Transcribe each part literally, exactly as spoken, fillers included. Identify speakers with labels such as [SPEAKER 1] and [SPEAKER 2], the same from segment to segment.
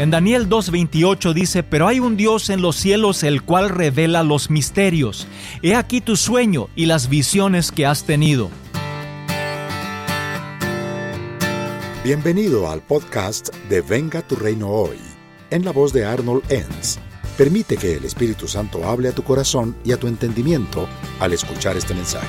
[SPEAKER 1] En Daniel dos veintiocho dice: pero hay un Dios en los cielos el cual revela los misterios. He aquí tu sueño y las visiones que has tenido.
[SPEAKER 2] Bienvenido al podcast de Venga tu Reino Hoy, en la voz de Arnold Enns. Permite que el Espíritu Santo hable a tu corazón y a tu entendimiento al escuchar este mensaje.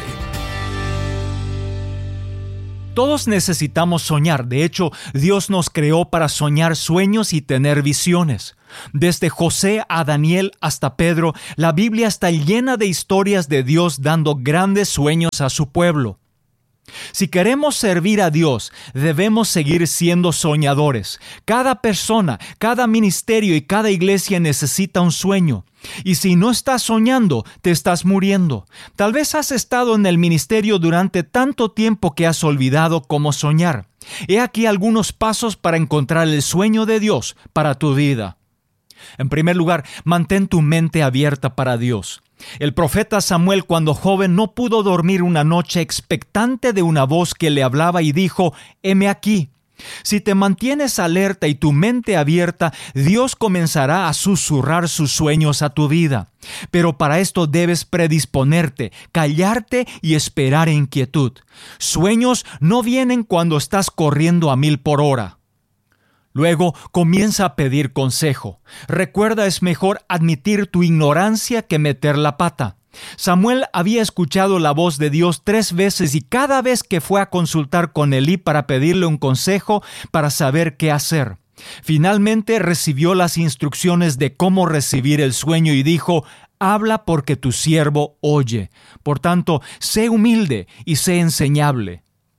[SPEAKER 1] Todos necesitamos soñar. De hecho, Dios nos creó para soñar sueños y tener visiones. Desde José a Daniel hasta Pedro, la Biblia está llena de historias de Dios dando grandes sueños a su pueblo. Si queremos servir a Dios, debemos seguir siendo soñadores. Cada persona, cada ministerio y cada iglesia necesita un sueño. Y si no estás soñando, te estás muriendo. Tal vez has estado en el ministerio durante tanto tiempo que has olvidado cómo soñar. He aquí algunos pasos para encontrar el sueño de Dios para tu vida. En primer lugar, mantén tu mente abierta para Dios. El profeta Samuel, cuando joven, no pudo dormir una noche expectante de una voz que le hablaba y dijo: heme aquí. Si te mantienes alerta y tu mente abierta, Dios comenzará a susurrar sus sueños a tu vida. Pero para esto debes predisponerte, callarte y esperar en quietud. Sueños no vienen cuando estás corriendo a mil por hora. Luego, comienza a pedir consejo. Recuerda, es mejor admitir tu ignorancia que meter la pata. Samuel había escuchado la voz de Dios tres veces y cada vez que fue a consultar con Elí para pedirle un consejo para saber qué hacer. Finalmente recibió las instrucciones de cómo recibir el sueño y dijo: habla porque tu siervo oye. Por tanto, sé humilde y sé enseñable.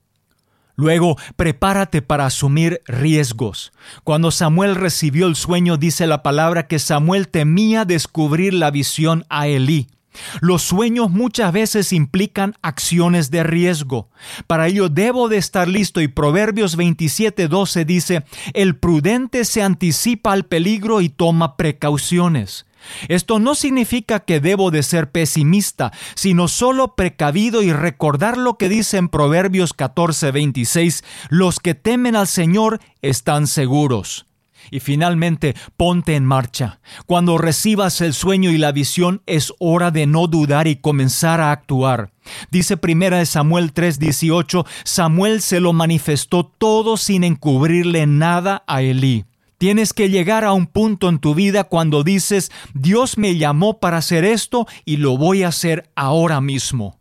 [SPEAKER 1] Luego, prepárate para asumir riesgos. Cuando Samuel recibió el sueño, dice la palabra que Samuel temía descubrir la visión a Elí. Los sueños muchas veces implican acciones de riesgo. Para ello debo de estar listo, y Proverbios veintisiete doce dice: el prudente se anticipa al peligro y toma precauciones. Esto no significa que debo de ser pesimista, sino solo precavido y recordar lo que dice en Proverbios catorce veintiséis: los que temen al Señor están seguros. Y finalmente, ponte en marcha. Cuando recibas el sueño y la visión, es hora de no dudar y comenzar a actuar. Dice primera de Samuel tres dieciocho: Samuel se lo manifestó todo sin encubrirle nada a Elí. Tienes que llegar a un punto en tu vida cuando dices: Dios me llamó para hacer esto y lo voy a hacer ahora mismo.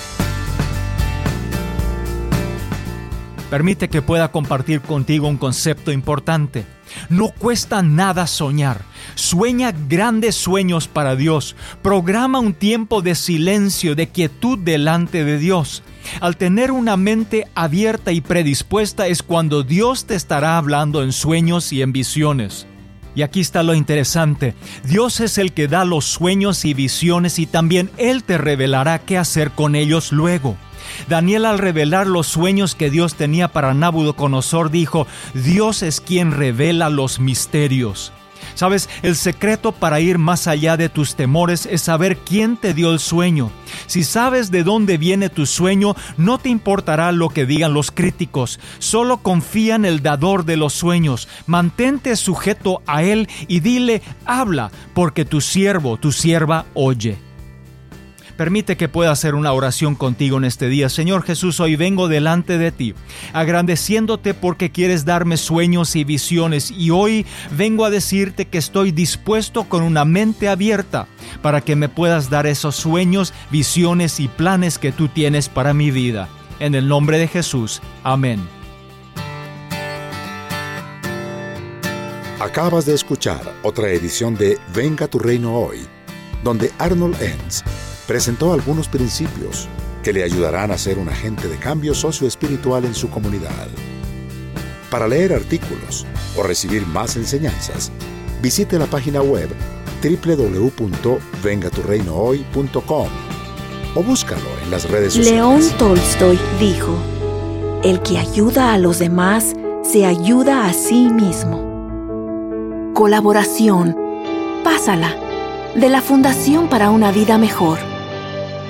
[SPEAKER 1] Permite que pueda compartir contigo un concepto importante. No cuesta nada soñar. Sueña grandes sueños para Dios. Programa un tiempo de silencio, de quietud delante de Dios. Al tener una mente abierta y predispuesta es cuando Dios te estará hablando en sueños y en visiones. Y aquí está lo interesante. Dios es el que da los sueños y visiones y también Él te revelará qué hacer con ellos luego. Daniel, al revelar los sueños que Dios tenía para Nabucodonosor, dijo: Dios es quien revela los misterios. ¿Sabes? El secreto para ir más allá de tus temores es saber quién te dio el sueño. Si sabes de dónde viene tu sueño, no te importará lo que digan los críticos. Solo confía en el dador de los sueños. Mantente sujeto a Él y dile: habla, porque tu siervo, tu sierva oye. Permite que pueda hacer una oración contigo en este día. Señor Jesús, hoy vengo delante de ti, agradeciéndote porque quieres darme sueños y visiones. Y hoy vengo a decirte que estoy dispuesto con una mente abierta para que me puedas dar esos sueños, visiones y planes que tú tienes para mi vida. En el nombre de Jesús. Amén.
[SPEAKER 2] Acabas de escuchar otra edición de Venga tu Reino Hoy, donde Arnold Enns presentó algunos principios que le ayudarán a ser un agente de cambio socioespiritual en su comunidad. Para leer artículos o recibir más enseñanzas, visite la página web doble u doble u doble u punto venga tu reino hoy punto com o búscalo en las redes sociales.
[SPEAKER 3] León Tolstoy dijo: el que ayuda a los demás se ayuda a sí mismo. Colaboración. Pásala, de la Fundación para una Vida Mejor.